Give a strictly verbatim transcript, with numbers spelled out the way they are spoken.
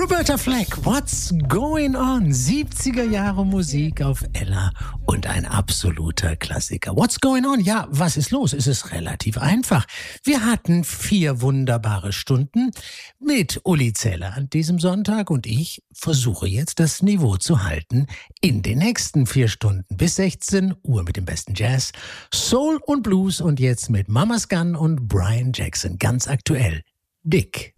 Roberta Flack, What's Going On? siebziger Jahre Musik auf Ella und ein absoluter Klassiker. What's Going On? Ja, was ist los? Es ist relativ einfach. Wir hatten vier wunderbare Stunden mit Uli Zeller an diesem Sonntag und ich versuche jetzt das Niveau zu halten in den nächsten vier Stunden bis sechzehn Uhr mit dem besten Jazz, Soul und Blues und jetzt mit Mama's Gun und Brian Jackson. Ganz aktuell. Dick.